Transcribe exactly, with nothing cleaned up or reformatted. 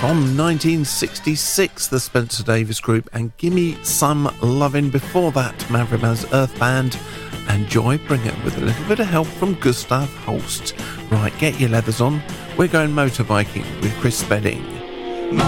From nineteen sixty-six, the Spencer Davis Group, and Gimme Some Lovin'. Before that, Mavrimaz Earth Band and Joy Bringer with a little bit of help from Gustav Holst. Right, get your leathers on. We're going motorbiking with Chris Spedding.